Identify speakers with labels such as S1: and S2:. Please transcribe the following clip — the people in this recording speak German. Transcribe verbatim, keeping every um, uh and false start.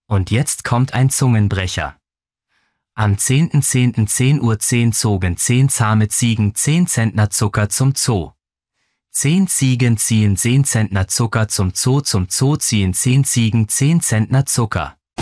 S1: Und jetzt kommt ein Zungenbrecher. Am zehnten zehnten zehn Uhr zehn zogen zehn zahme Ziegen zehn Zentner Zucker zum Zoo. Zehn Ziegen ziehen zehn Zentner Zucker zum Zoo, zum Zoo ziehen zehn Ziegen zehn Zentner Zucker.